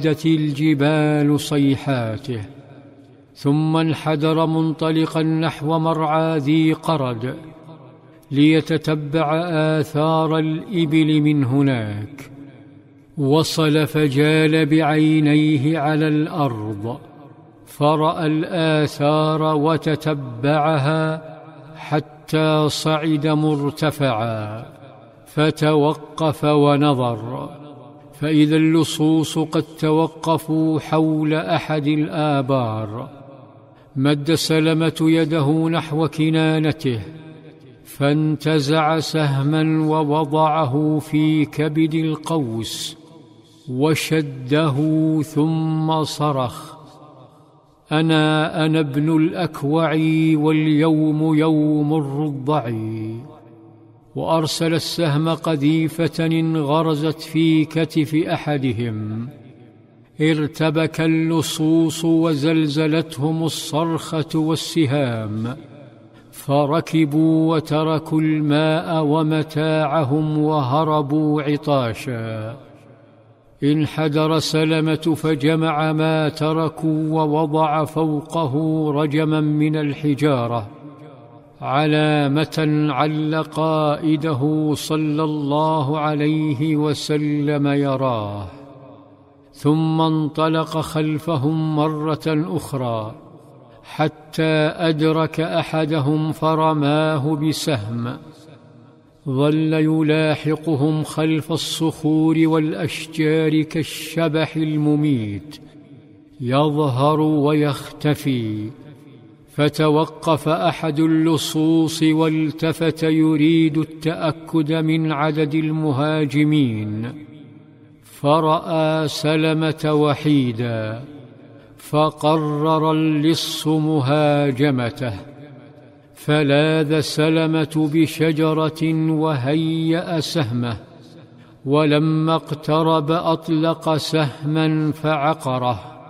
الجبال صيحاته، ثم انحدر منطلقا نحو مرعى ذي قرد ليتتبع آثار الإبل من هناك. وصل فجال بعينيه على الأرض فرأى الآثار وتتبعها حتى صعد مرتفعا، فتوقف ونظر، فإذا اللصوص قد توقفوا حول أحد الآبار. مد سلمة يده نحو كنانته فانتزع سهما ووضعه في كبد القوس وشده، ثم صرخ: أنا ابن الأكوع واليوم يوم الرضع. وأرسل السهم قذيفة انغرزت في كتف أحدهم، ارتبك اللصوص وزلزلتهم الصرخة والسهام، فركبوا وتركوا الماء ومتاعهم وهربوا عطاشا. انحدر سلمة فجمع ما تركوا ووضع فوقه رجما من الحجارة علامة على قائده صلى الله عليه وسلم يراه، ثم انطلق خلفهم مرة أخرى حتى أدرك أحدهم فرماه بسهم. ظل يلاحقهم خلف الصخور والأشجار كالشبح المميت، يظهر ويختفي. فتوقف أحد اللصوص والتفت يريد التأكد من عدد المهاجمين، فرأى سلمة وحيدا، فقرر اللص مهاجمته. فلاذ سلمة بشجرة وهيأ سهمه، ولما اقترب أطلق سهما فعقره،